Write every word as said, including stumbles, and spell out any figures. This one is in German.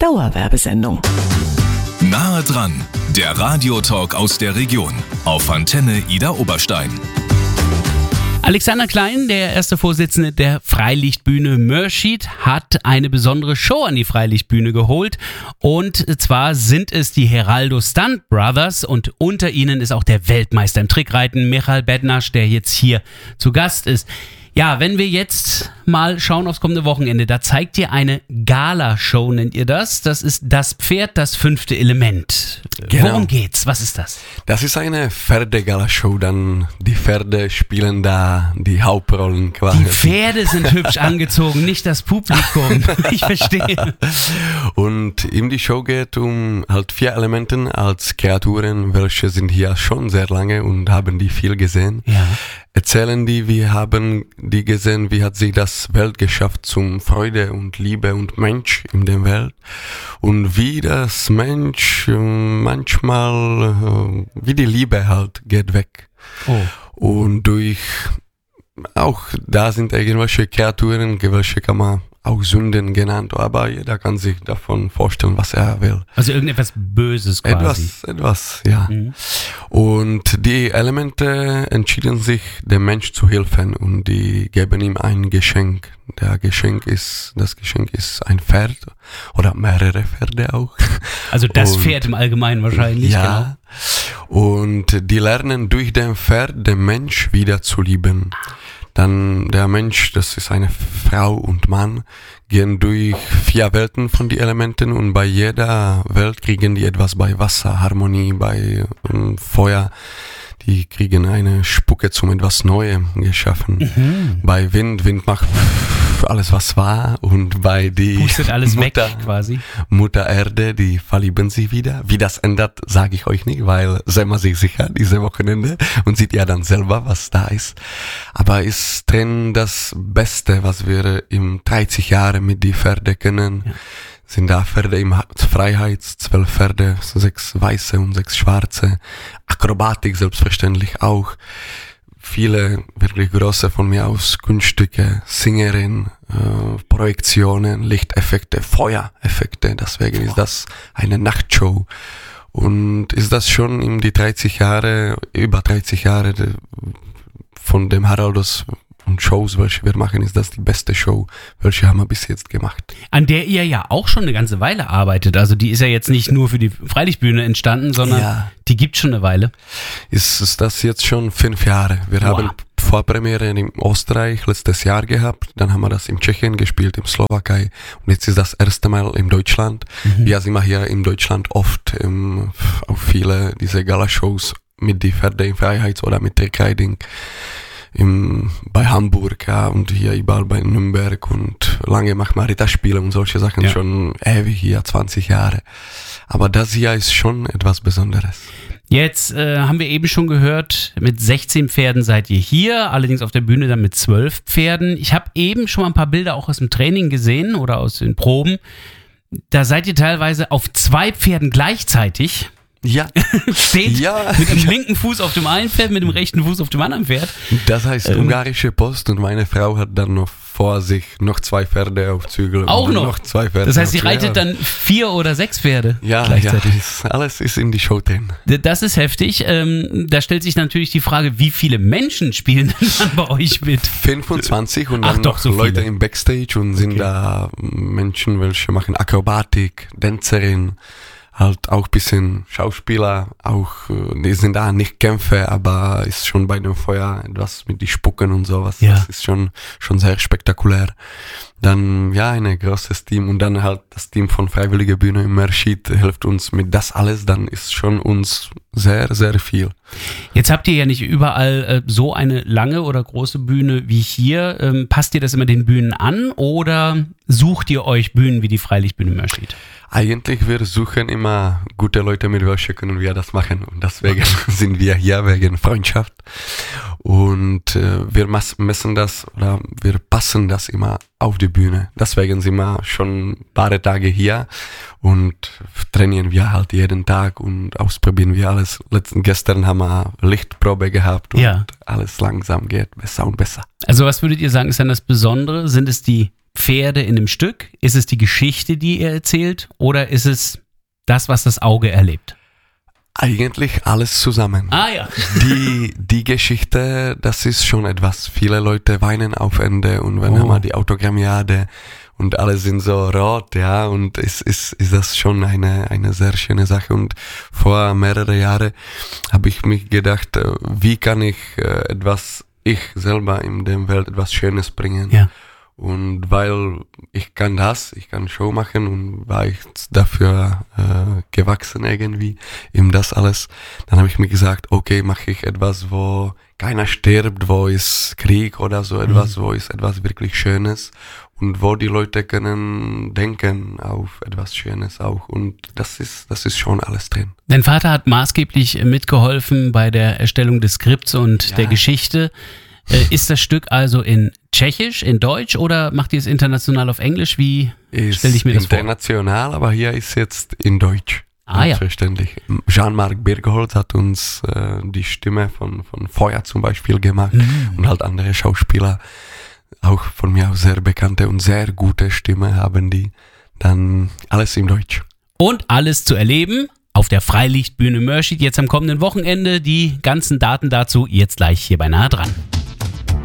Dauerwerbesendung. Nahe dran, der Radiotalk aus der Region auf Antenne Idar Oberstein. Alexander Klein, der erste Vorsitzende der Freilichtbühne Mörschid, hat eine besondere Show an die Freilichtbühne geholt. Und zwar sind es die Heraldo Stunt Brothers und unter ihnen ist auch der Weltmeister im Trickreiten, Michael Bednarz, der jetzt hier zu Gast ist. Ja, wenn wir jetzt mal schauen aufs kommende Wochenende, da zeigt ihr eine Gala-Show, nennt ihr das. Das ist das Pferd, das fünfte Element. Genau. Worum geht's? Was ist das? Das ist eine Pferde-Gala-Show, dann die Pferde spielen da die Hauptrollen quasi. Die Pferde sind hübsch angezogen, nicht das Publikum. Ich verstehe. Und in die Show geht um halt vier Elementen als Kreaturen, welche sind hier schon sehr lange und haben die viel gesehen. Ja. Erzählen die, wir haben die gesehen, wie hat sich das Welt geschafft zum Freude und Liebe und Mensch in der Welt und wie das Mensch manchmal, wie die Liebe halt geht weg. Oh. Und durch, auch da sind irgendwelche Kreaturen, welche kann man auch Sünden genannt, aber jeder kann sich davon vorstellen, was er will. Also irgendetwas Böses quasi. Etwas, etwas, ja. Mhm. Und die Elemente entschieden sich, dem Mensch zu helfen und die geben ihm ein Geschenk. Der Geschenk ist, das Geschenk ist ein Pferd oder mehrere Pferde auch. Also das und, Pferd im Allgemeinen wahrscheinlich, ja. Genau. Und die lernen durch den Pferd den Mensch wieder zu lieben. Dann der Mensch, das ist eine Frau und Mann, gehen durch vier Welten von den Elementen und bei jeder Welt kriegen die etwas, bei Wasser, Harmonie, bei um, Feuer, die kriegen eine Spucke zum etwas Neues geschaffen. Mhm. Bei Wind, Wind macht alles was war und bei die pustet alles Mutter, weg quasi. Mutter Erde, die verlieben sich wieder. Wie das ändert, sage ich euch nicht, weil seien wir sich sicher, diese Wochenende und sieht ja dann selber, was da ist. Aber ist drin das Beste, was wir im dreißig Jahre mit die Pferde können. Ja. Sind da Pferde im Freiheit, zwölf Pferde, sechs weiße und sechs schwarze. Akrobatik selbstverständlich auch. Viele wirklich große von mir aus Kunststücke, Sängerin, äh, Projektionen, Lichteffekte, Feuereffekte. Deswegen ist das eine Nachtshow. Und ist das schon in die dreißig Jahre, über dreißig Jahre von dem Heraldos und Shows, welche wir machen, ist das die beste Show, welche haben wir bis jetzt gemacht. An der ihr ja auch schon eine ganze Weile arbeitet. Also die ist ja jetzt nicht nur für die Freilichtbühne entstanden, sondern ja. Die gibt schon eine Weile. Ist, ist das jetzt schon fünf Jahre. Wir wow. haben Vorpremiere in Österreich letztes Jahr gehabt, dann haben wir das in Tschechien gespielt, in Slowakei und jetzt ist das erste Mal in Deutschland. Mhm. Wir sind hier in Deutschland oft im, auf viele diese Gala-Shows mit die Pferde in Freiheit oder mit Trickriding. Im, bei Hamburg, ja, und hier überall bei Nürnberg und lange macht man Ritterspiele und solche Sachen, ja. Schon ewig hier, zwanzig Jahre. Aber das hier ist schon etwas Besonderes. Jetzt äh, haben wir eben schon gehört, mit sechzehn Pferden seid ihr hier, allerdings auf der Bühne dann mit zwölf Pferden. Ich habe eben schon mal ein paar Bilder auch aus dem Training gesehen oder aus den Proben. Da seid ihr teilweise auf zwei Pferden gleichzeitig. Ja. Steht ja. mit dem linken Fuß auf dem einen Pferd, mit dem rechten Fuß auf dem anderen Pferd. Das heißt ähm, ungarische Post und meine Frau hat dann noch vor sich noch zwei Pferde auf Zügel. Auch noch? noch zwei Pferde. Das heißt, sie reitet dann vier oder sechs Pferde ja, gleichzeitig. Ja, ist, alles ist in die Show drin. Das ist heftig. Ähm, da stellt sich natürlich die Frage, wie viele Menschen spielen denn dann bei euch mit? fünfundzwanzig und Ach, dann doch, noch so Leute viele. Im Backstage und sind okay. Da Menschen, welche machen Akrobatik, Tänzerin. Halt auch ein bisschen Schauspieler, auch, die sind da nicht Kämpfe, aber ist schon bei dem Feuer etwas mit die Spucken und sowas. Ja. Das ist schon, schon sehr spektakulär. Dann, ja, ein großes Team und dann halt das Team von Freiwillige Bühne im Mörschid hilft uns mit das alles, dann ist schon uns sehr, sehr viel. Jetzt habt ihr ja nicht überall äh, so eine lange oder große Bühne wie hier. Ähm, passt ihr das immer den Bühnen an oder sucht ihr euch Bühnen wie die Freilichtbühne Mörschid? Eigentlich, wir suchen immer gute Leute, mit welchen können wir das machen. Und deswegen sind wir hier, wegen Freundschaft. Und äh, wir messen das, oder wir passen das immer auf die Bühne. Deswegen sind wir schon ein paar Tage hier und trainieren wir halt jeden Tag und ausprobieren wir alles. Letzten, gestern haben wir Lichtprobe gehabt und ja. Alles langsam geht besser und besser. Also was würdet ihr sagen, ist dann das Besondere? Sind es die Pferde in dem Stück? Ist es die Geschichte, die ihr erzählt? Oder ist es das, was das Auge erlebt? Eigentlich alles zusammen. Ah ja. Die, die Geschichte, das ist schon etwas. Viele Leute weinen auf Ende und wenn Oh. haben wir die Autogrammiade und alle sind so rot, ja, und es ist, ist das schon eine, eine sehr schöne Sache. Und vor mehreren Jahren habe ich mich gedacht, äh, wie kann ich äh, etwas, ich selber in der Welt etwas Schönes bringen. Ja. Und weil ich kann das, ich kann Show machen und war ich dafür äh, gewachsen irgendwie, eben das alles, dann habe ich mir gesagt, okay, mache ich etwas, wo keiner stirbt, wo ist Krieg oder so etwas, mhm. wo ist etwas wirklich Schönes und wo die Leute können denken auf etwas Schönes auch und das ist, das ist schon alles drin. Dein Vater hat maßgeblich mitgeholfen bei der Erstellung des Skripts und Ja. der Geschichte. Äh, ist das Stück also in Tschechisch, in Deutsch oder macht ihr es international auf Englisch? Wie Ist stelle ich mir das vor? international, aber hier ist jetzt in Deutsch. Ah ja. Selbstverständlich. Jean-Marc Birgholz hat uns äh, die Stimme von, von Feuer zum Beispiel gemacht Mhm. und halt andere Schauspieler, auch von mir aus sehr bekannte und sehr gute Stimme haben die. Dann alles in Deutsch. Und alles zu erleben auf der Freilichtbühne Mörschid jetzt am kommenden Wochenende. Die ganzen Daten dazu jetzt gleich hier bei Nahe dran.